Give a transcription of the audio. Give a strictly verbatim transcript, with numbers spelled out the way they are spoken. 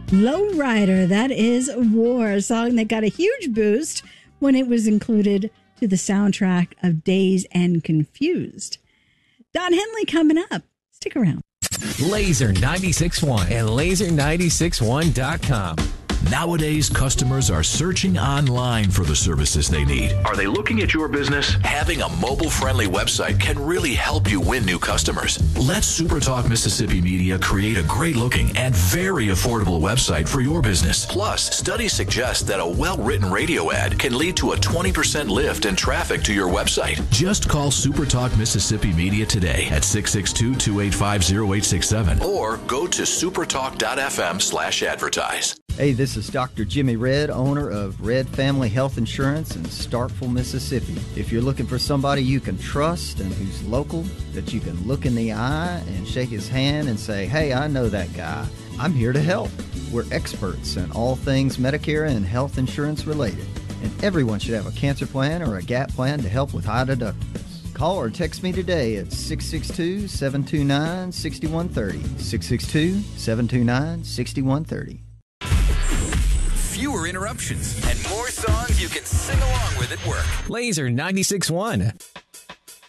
Lowrider, that is War, a song that got a huge boost when it was included to the soundtrack of Dazed and Confused. Don Henley coming up. Stick around. Laser ninety-six point one and laser ninety-six one dot com. Nowadays, customers are searching online for the services they need. Are they looking at your business? Having a mobile-friendly website can really help you win new customers. Let SuperTalk Mississippi Media create a great-looking and very affordable website for your business. Plus, studies suggest that a well-written radio ad can lead to a twenty percent lift in traffic to your website. Just call SuperTalk Mississippi Media today at six six two, two eight five, zero eight six seven or go to supertalk.fm slash advertise. Hey, this is Doctor Jimmy Red, owner of Red Family Health Insurance in Starkville, Mississippi. If you're looking for somebody you can trust and who's local, that you can look in the eye and shake his hand and say, hey, I know that guy. I'm here to help. We're experts in all things Medicare and health insurance related. And everyone should have a cancer plan or a gap plan to help with high deductibles. Call or text me today at six six two, seven two nine, six one three zero. six six two, seven two nine, six one three zero. Fewer interruptions and more songs you can sing along with at work. Laser ninety-six point one.